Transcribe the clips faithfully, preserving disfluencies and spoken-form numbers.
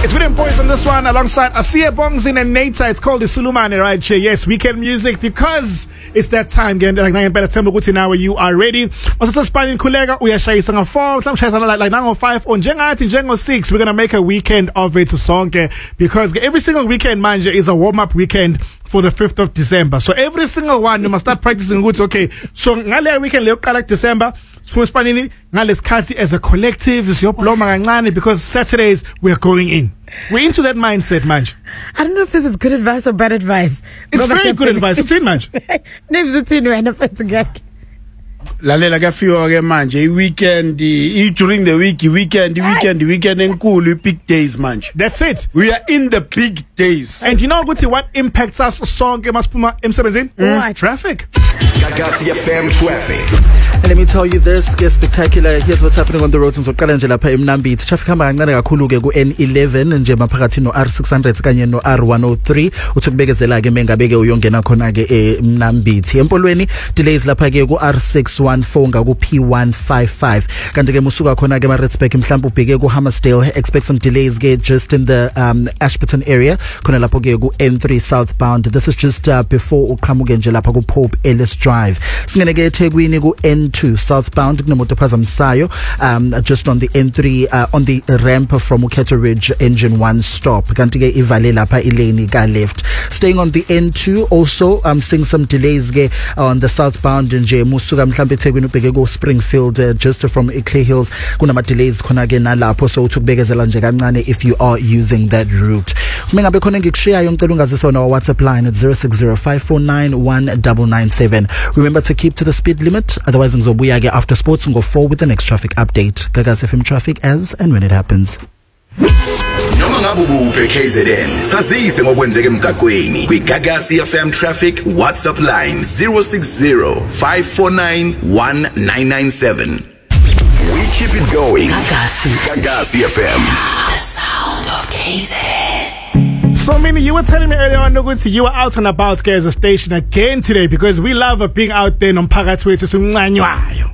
It's William Boys on this one alongside Asiya Bongzin and Nata. It's called the Sulumane right here. Yes, weekend music because it's that time again. Like nine better tempo kuti now you are ready. Also Spanish Kulega, we are shayisa nga four, some shayisa like like nine five on Jengati Jengo six. We're gonna make a weekend of it to sonke because every single weekend manja is a warm-up weekend for the fifth of December. So every single one you must start practicing good. Okay. So ngale weekend le like December. Spanini ngalesikhathi as a collective siyoploma kancane because Saturdays we're going in. We're into that mindset, manje. I don't know if this is good advice or bad advice. It's Robert very good advice. It's in, manje. Names it's in when it's again. Lalela kafiwa ke manje weekend during the week weekend weekend weekend enkulu big days manje. That's it. We are in the big days. And you know what impacts us sonke masiphuma emsebenzini? Mm. Traffic. Gagasi F M traffic. And let me tell you this, get spectacular. Here's what's happening on the roads. Ngizoqala nje lapha eMnambithi. Traffic hamba kancane kakhulu ke ku N eleven nje maphakathi no R six hundred kanye no R one oh three. Uthi kubekezela ke mengabeke uyongena khona ke eMnambithi. Empolweni delays lapha ke ku R six one four ngaku P one five five. Kanti ke musuka khona ke eMaritzburg mhlawumbe ubheke ku Hammersdale, expect some delays ke just in the um, Ashburton area. Khona lapho ke ku N three southbound. This is just uh, before uqhamuke nje lapha ku Pope Ellis Drive. Singene ke eThekwini ku N two southbound kunemoto phazamisayo um just on the N three uh, on the ramp from Uketo Ridge engine one stop kanti ke ivale lapha ilane ka left. Staying on the N two also um seeing some delays ke on the southbound nje musuka mhlambe eThekwini ubheke ku Springfield uh, just from Clay Hills kunama delays khona ke nalapho so uthukubekezela nje kancane if you are using that route. Mengabe khona ngikushiyayo ngicela ungazisona wa WhatsApp line at zero six zero five four nine one nine nine seven. Remember to keep to the speed limit, otherwise ngizobuya ke after sports ngo four with the next traffic update. Gagasi F M traffic as and when it happens. Noma ngabe ubuphe K Z N sazise ngokwenzeka emgaqweni kwi Gagasi F M traffic WhatsApp line zero six zero five four nine one nine nine seven. We keep it going. Gagasi Gagasi F M. The sound of K Z N. So, Mimi, you were telling me earlier on, Noguti, you were out and about as a station again today because we love being out there on Pagatwe to Sumanywayo.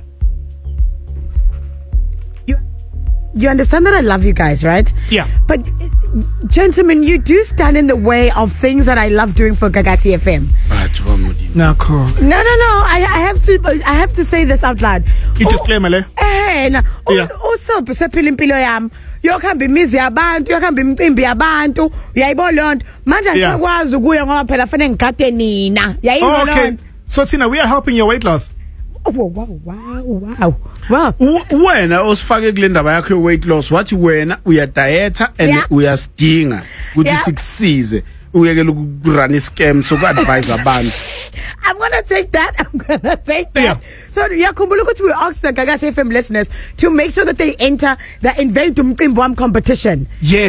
You, you understand that I love you guys, right? Yeah. But, gentlemen, you do stand in the way of things that I love doing for Gagasi F M. No, cool. No, no, no. I, I have to. I have to say this out loud. You just claim it. Eh, na. Also, sephila impilo yami. Yokuhamba imizi yabantu, yokuhamba imicimbi yabantu. Uyayibona lonto. Manje asakwazi ukuya ngoba phela fanele ngigade nina. Uyayibona lonto. Okay. So Tina, we are helping your weight loss. Oh, wow, wow, wow. Wow. Wena osifake kule ndaba yakho weight loss wathi wena uya dieta and yeah. uyastinga ukuthi yeah. sikusize uyekela ukurun scam so ku advise abantu. I'm gonna take that. I'm gonna take that. Yeah. So yakhumbula ukuthi we asked the Gagasi F M listeners to make sure that they enter the Invent Umcimbi Wami competition. Yeah.